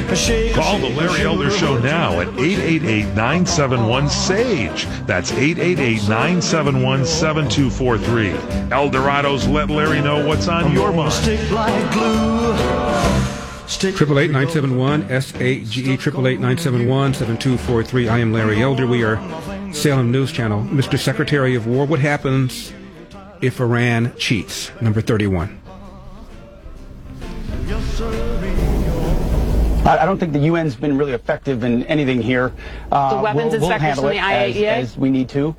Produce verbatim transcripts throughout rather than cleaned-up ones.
Call the Larry Elder Show now at eight eight eight, nine seven one, SAGE. That's eight eight eight, nine seven one, seven two four three. Eldorado's Let Larry Know What's on Your Mind. Triple eight nine seven one S A G E triple eight nine seven one seven two four three. I am Larry Elder. We are Salem News Channel. Mister Secretary of War, what happens if Iran cheats? Number thirty-one. I don't think the U N's been really effective in anything here. Uh, the weapons we'll, we'll inspectors handle from it the I A E A? as, as we need to.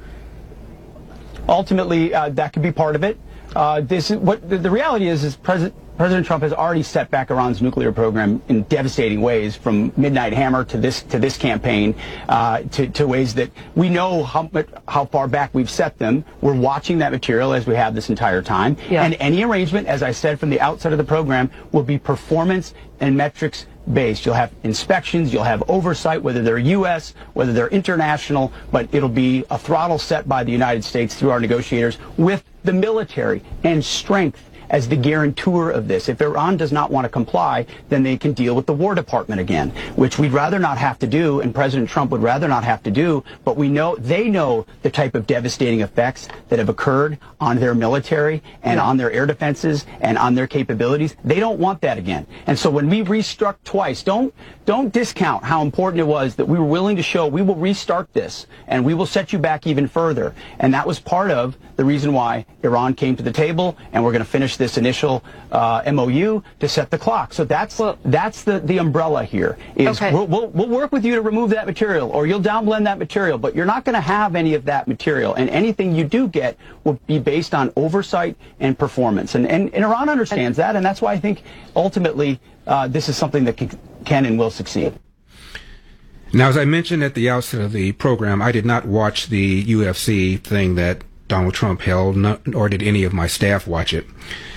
Ultimately, uh, that could be part of it. Uh, this is what the, the reality is: is President President Trump has already set back Iran's nuclear program in devastating ways, from Midnight Hammer to this to this campaign, uh, to, to ways that we know how how far back we've set them. We're watching that material as we have this entire time, yeah. and any arrangement, as I said from the outset of the program, will be performance and metrics based. You'll have inspections, you'll have oversight, whether they're U S, whether they're international, but it'll be a throttle set by the United States through our negotiators with the military and strength as the guarantor of this. If Iran does not want to comply, then they can deal with the War Department again, which we'd rather not have to do, and President Trump would rather not have to do, but we know, they know the type of devastating effects that have occurred on their military and on their air defenses and on their capabilities. They don't want that again. And so when we restruck twice, don't, don't discount how important it was that we were willing to show we will restart this and we will set you back even further. And that was part of the reason why Iran came to the table, and we're going to finish this initial uh, M O U to set the clock. So that's well, that's the, the umbrella here. Is okay. we'll, we'll, we'll work with you to remove that material, or you'll downblend that material, but you're not going to have any of that material. And anything you do get will be based on oversight and performance. And, and, and Iran understands that, and that's why I think ultimately uh, this is something that can, can and will succeed. Now, as I mentioned at the outset of the program, I did not watch the U F C thing that Donald Trump held, nor did any of my staff watch it.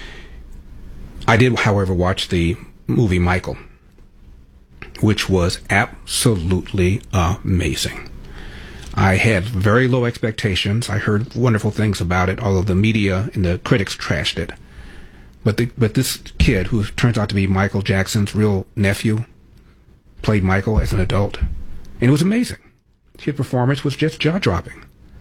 I did, however, watch the movie Michael, which was absolutely amazing. I had very low expectations. I heard wonderful things about it, although the media and the critics trashed it. But the, but this kid, who turns out to be Michael Jackson's real nephew, played Michael as an adult, and it was amazing. His performance was just jaw-dropping.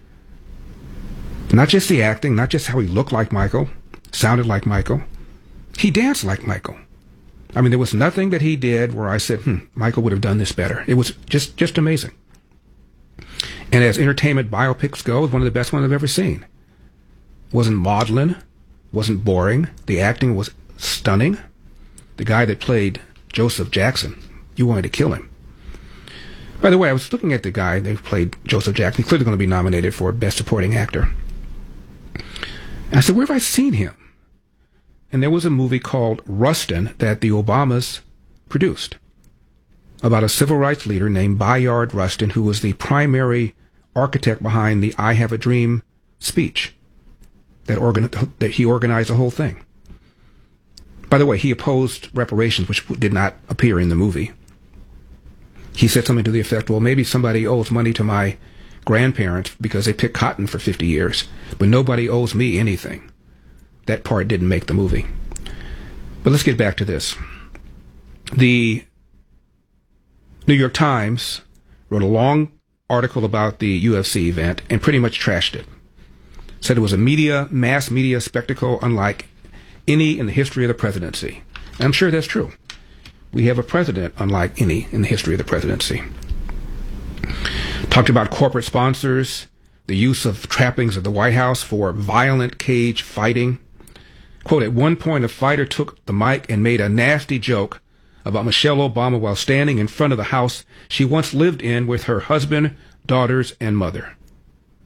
Not just the acting, not just how he looked like Michael, sounded like Michael. He danced like Michael. I mean, there was nothing that he did where I said, hmm, Michael would have done this better. It was just, just amazing. And as entertainment biopics go, it was one of the best ones I've ever seen. Wasn't maudlin, wasn't boring. The acting was stunning. The guy that played Joseph Jackson, you wanted to kill him. By the way, I was looking at the guy that played Joseph Jackson. He's clearly going to be nominated for Best Supporting Actor. And I said, where have I seen him? And there was a movie called Rustin that the Obamas produced about a civil rights leader named Bayard Rustin, who was the primary architect behind the I Have a Dream speech that, organ- that he organized the whole thing. By the way, he opposed reparations, which did not appear in the movie. He said something to the effect, well, maybe somebody owes money to my grandparents because they picked cotton for fifty years, but nobody owes me anything. That part didn't make the movie. But let's get back to this. The New York Times wrote a long article about the U F C event and pretty much trashed it. Said it was a media, mass media spectacle unlike any in the history of the presidency. And I'm sure that's true. We have a president unlike any in the history of the presidency. Talked about corporate sponsors, the use of trappings of the White House for violent cage fighting. Quote, at one point, a fighter took the mic and made a nasty joke about Michelle Obama while standing in front of the house she once lived in with her husband, daughters, and mother.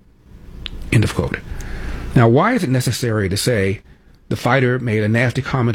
End of quote. Now, why is it necessary to say the fighter made a nasty comment